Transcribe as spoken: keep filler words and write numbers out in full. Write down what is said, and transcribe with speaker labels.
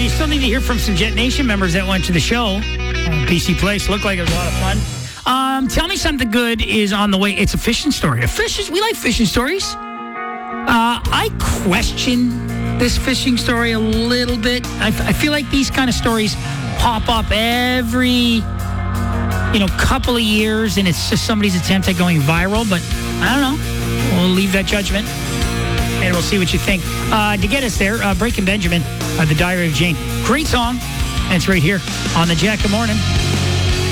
Speaker 1: you still need to hear from some Jet Nation members that went to the show. Uh, P C Place looked like it was a lot of fun. Um, tell me something good is on the way. It's a fishing story. A fishing, we like fishing stories. Uh, I question this fishing story a little bit. I, I feel like these kind of stories pop up every, you know, couple of years, and it's just somebody's attempt at going viral. But I don't know. We'll leave that judgment, and we'll see what you think. Uh, to get us there, uh, Breaking Benjamin, uh, The Diary of Jane. Great song, and it's right here on the Jack. Good morning.